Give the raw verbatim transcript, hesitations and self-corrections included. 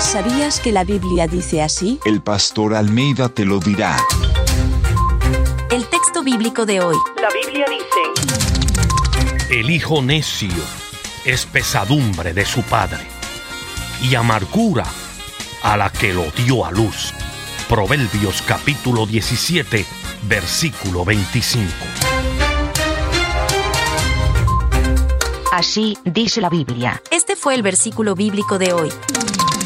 ¿Sabías que la Biblia dice así? El pastor Almeida te lo dirá. El texto bíblico de hoy. La Biblia dice: El hijo necio es pesadumbre de su padre, y amargura a la que lo dio a luz. Proverbios capítulo diecisiete, versículo veinticinco. Así dice la Biblia. Este fue el versículo bíblico de hoy.